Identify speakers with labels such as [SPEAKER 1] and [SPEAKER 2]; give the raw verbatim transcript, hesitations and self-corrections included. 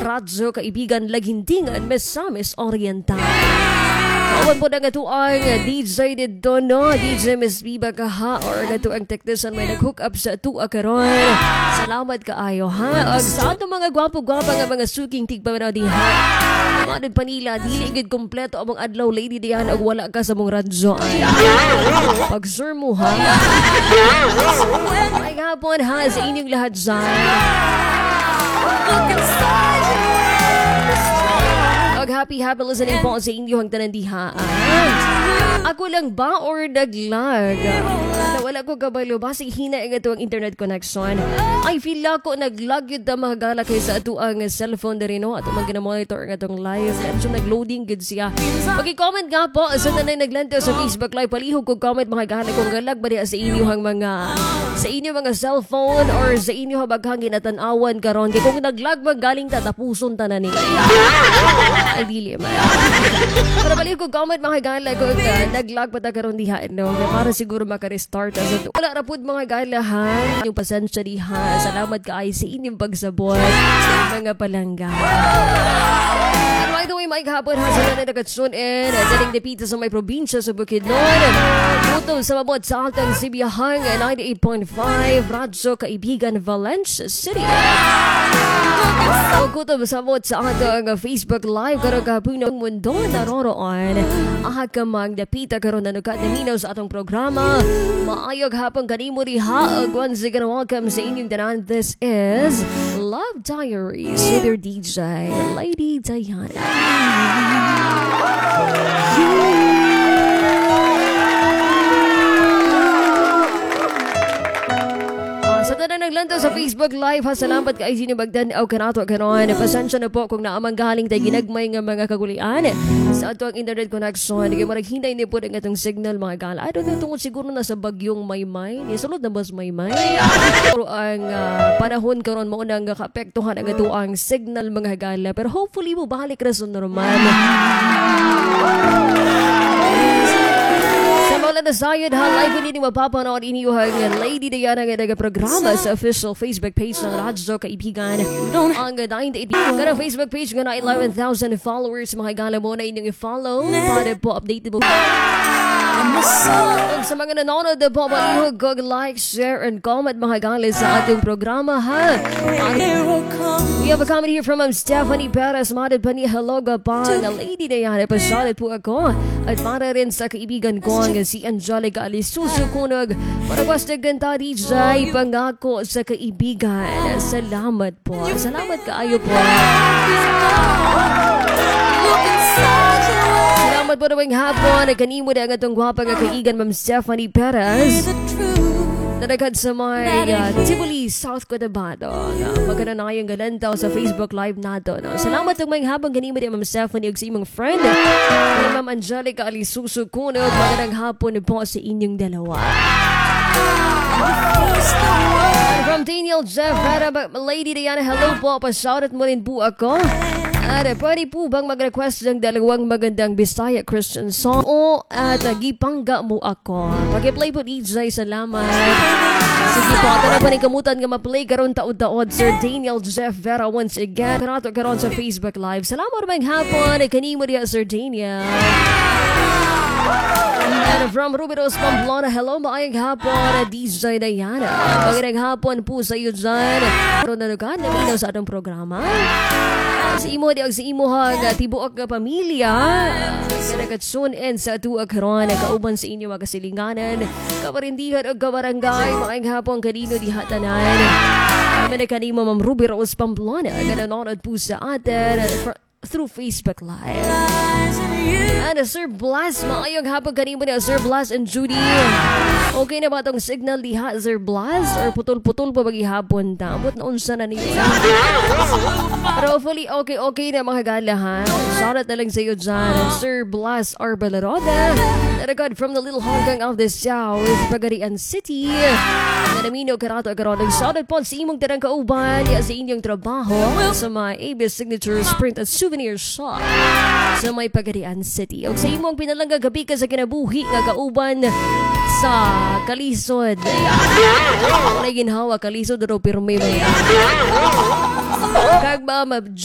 [SPEAKER 1] radyo kaibigan lagindingan Misamis Oriental. Kawan po na nga to ang D J dito, no? D J Miss Biba Kaha or nga to ang technician may nag-hook up sa tuwa karon. Salamat kaayo, ha? Ag sa atong mga gwapo-gwapa nga mga suking tigpamanaw di ha. Manod pa nila, dili gid kompleto among adlaw lady diyan ag wala ka sa mong radyo. Pag-sure mo, ha? Ay hapon, ha? Sa inyong lahat dyan. Happy, happy listening po sa inyo ang tanandihaan. Ako lang ba or naglag? Nawala ko kabalo. Basig hina nga ito ang internet connection. I feel ako naglag yun na mahagala kay sa ito ang cellphone na rin. No? At umang ginamonitor nga itong live. Medyo nag-loading good siya. Pag-comment nga po sa nanay naglanto sa Facebook Live. Palihog ko comment mahagala kung galag ba niya sa inyo ang mga sa inyo mga cellphone or sa inyo habaghang ginatanawan karon. Kaya kung naglag ba galing tatapuson tanan nila. Ay dili man. Pero balik ko comment mga gala ko uh, naglag pa ta karon diha no. Para siguro maka-restart as ito. Wala ra pud mga gala ha. Yung pasensya diha. Salamat kaay sa inyong pagsabot sa mga palangga. And by the way, Mike hapon ha sa nagkatsun in daling depita sa may probinsya sa Bukidnon. Puto sa mabot sa Altang Sibiyahang ninety-eight point five Radyo Kaibigan Valencia City. Kuto sa mabot sa atong Facebook Live karon kahapon ng mundo naroroon. Aha ka magdapita karon na nukat na minaw sa atong programa. Maayog hapon kanimo diha. Once again, welcome sa inyong tanan. This is Love Diaries with your D J, Lady Diana. Sa tanang naglantaw sa Facebook Live, ha, salamat ka ay sinibagdan o kanato karon. Pasensya na po kung naamang galing tayo ginagmay nga mga kagulian sa ato ang internet connection. Kaya maraghinday ni po ng atong signal mga gala. I don't know tungkol siguro na sa bagyong Maymay. Nisulod na ba sa Maymay? Pero ang uh, panahon karon mo nang kaapektuhan ang ato ang signal mga gala. Pero hopefully mo balik na sa normal. Wala na sayad ha, live din yung mapapanood inyo hang Lady Diana nga nag-programa sa official Facebook page ng Radyo Kaibigan. Ang ninety-eight ka Facebook page nga na eleven thousand followers. Mga gala mo na inyong i-follow para po updated mo. Sa mga nanonood na po, malihog kog like, share, and comment mga gala sa ating programa ha. We have a comment here from um, Stephanie Perez. Madad pa ni hello ga pa na Lady Diana. Pasalit po ako. At para rin sa kaibigan ko ang si Angelica Alisuso Kunog. Maragwas na ganda D J. Pangako sa kaibigan. Salamat po. Salamat kaayo po. Salamat po na mga hapon. Nagkanimo na ang atong gwapa nga kaibigan Ma'am Stephanie Perez. Nadagad sa may uh, Tivoli, South Cotabato. Uh, Magkana na ngayong galantaw sa Facebook Live nato. No? Salamat ang mga habang ganima di Ma'am Stephanie ug sa imong friend. Kay Ma'am Angelica Alisuso Kuno. Magandang hapon po sa inyong dalawa. From Daniel Jeff Vera, Lady Diana, hello po. Pasoutout mo rin po ako. At pwede po bang mag-request ng dalawang magandang Bisaya Christian song o at uh, gipangga mo ako? Pag-play po D J, salamat. Sige po, ito na pa rin kamutan nga ma-play karon taod-taod Sir Daniel Jeff Vera once again. Kanato karon sa Facebook Live. Salamat mga hapon. Kanimo diya Sir Daniel. And from Rubiros, Pamplona, hello maayong hapon D J Diana. Magandang hapon po sa iyo dyan. Karoon na lugan na minaw sa atong programa. Sa imo di sa imo hang tibuok nga pamilya nga nagtune in sa ato karon kauban sa inyo mga kasilinganan kabarindihan og kabarangay maayong hapon kanino diha tanan. Kami kanimo Ma'am Ruby Rose Pamplona nga nanonood po sa atin through Facebook Live. And uh, Sir Blas, maayong hapon kanimo ni Sir Blas and Judy. Okay na ba itong signal diha, Sir Blas? Or putol-putol pa maghihapon ta? Amot na unsa na niyo. Pero hopefully, okay, okay na mga gala ha. Shoutout na lang sa iyo dyan. Sir Blas Arbalaroda. Naragad from the little hanggang of the South, Pagarian City. Nanamino karato karon. Shoutout po sa imong tarang kauban sa inyong trabaho sa mga A B S Signatures Print at Souvenir Shop sa may Pagarian City. O sa imong pinalangga gabi ka sa kinabuhi nga kauban sa Kalisod. Wala ginhawa Kalisod ro pirmi mo. Kag ba